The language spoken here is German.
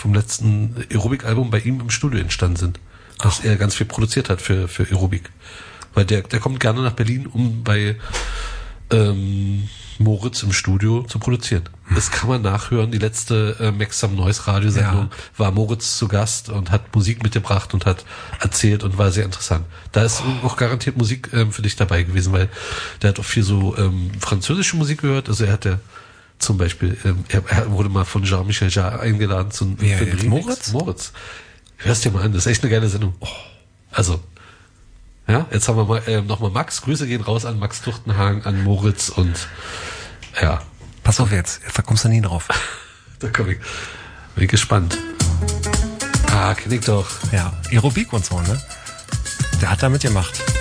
vom letzten Aerobic-Album bei ihm im Studio entstanden sind. Dass er ganz viel produziert hat für Aerobic. Weil der kommt gerne nach Berlin, um bei Moritz im Studio zu produzieren. Das kann man nachhören. Die letzte Max Some Noise Radiosendung war Moritz zu Gast und hat Musik mitgebracht und hat erzählt und war sehr interessant. Da ist auch garantiert Musik für dich dabei gewesen, weil der hat auch viel so französische Musik gehört. Also er hat zum Beispiel, er wurde mal von Jean-Michel Jarre eingeladen zum Moritz. Hörst dir mal an, das ist echt eine geile Sendung. Also, ja, jetzt haben wir mal nochmal Max. Grüße gehen raus an Max Tuchtenhagen, an Moritz und ja. Pass auf jetzt kommst du nie drauf. Da bin ich gespannt. Kenn ich doch. Ja, Aerobic und so, ne? Der hat da mitgemacht.